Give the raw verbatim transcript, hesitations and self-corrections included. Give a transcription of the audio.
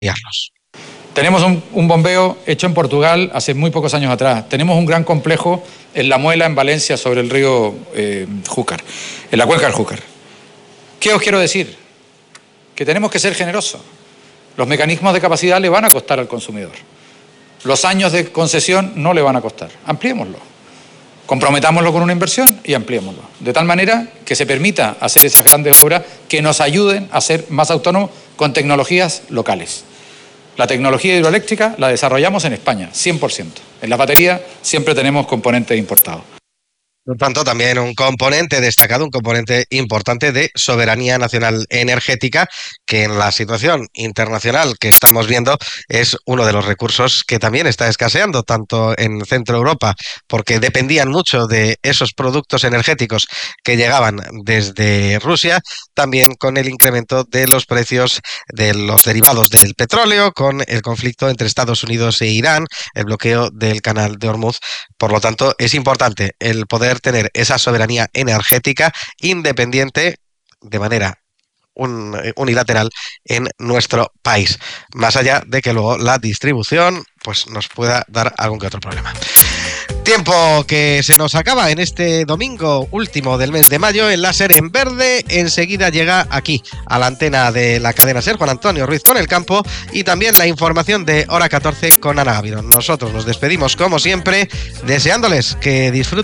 ampliarlos. Tenemos un, un bombeo hecho en Portugal hace muy pocos años atrás. Tenemos un gran complejo en La Muela, en Valencia, sobre el río eh, Júcar, en la cuenca del Júcar. ¿Qué os quiero decir? Que tenemos que ser generosos. Los mecanismos de capacidad le van a costar al consumidor. Los años de concesión no le van a costar. Ampliémoslo. Comprometámoslo con una inversión y ampliémoslo. De tal manera que se permita hacer esas grandes obras que nos ayuden a ser más autónomos con tecnologías locales. La tecnología hidroeléctrica la desarrollamos en España, cien por ciento. En la batería siempre tenemos componentes importados. Por tanto, también un componente destacado, un componente importante de soberanía nacional energética, que en la situación internacional que estamos viendo es uno de los recursos que también está escaseando, tanto en Centro Europa, porque dependían mucho de esos productos energéticos que llegaban desde Rusia, también con el incremento de los precios de los derivados del petróleo, con el conflicto entre Estados Unidos e Irán, el bloqueo del canal de Hormuz. Por lo tanto, es importante el poder tener esa soberanía energética independiente de manera un, unilateral en nuestro país, más allá de que luego la distribución pues nos pueda dar algún que otro problema. Tiempo que se nos acaba en este domingo último del mes de mayo. El láser en verde enseguida llega aquí a la antena de la cadena SER. Juan Antonio Ruiz con el campo y también la información de hora catorce con Ana Gaviron. Nosotros nos despedimos como siempre deseándoles que disfruten